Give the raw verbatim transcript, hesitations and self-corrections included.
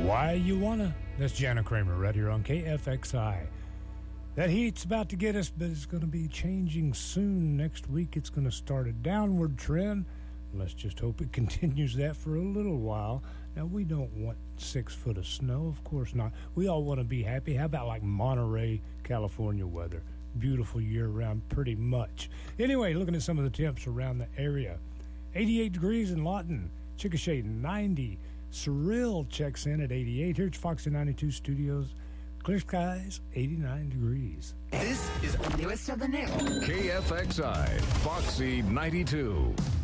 Why You Wanna? That's Jana Kramer right here on K F X I. That heat's about to get us, but it's going to be changing soon. Next week, it's going to start a downward trend. Let's just hope it continues that for a little while. Now, we don't want six foot of snow. Of course not. We all want to be happy. How about like Monterey, California weather? Beautiful year-round, pretty much. Anyway, looking at some of the temps around the area. eighty-eight degrees in Lawton. Chickasha, ninety. Surreal checks in at eighty-eight. Here at Foxy ninety-two Studios. Clear skies, eighty-nine degrees. This is the newest of the new. K F X I, Foxy ninety-two.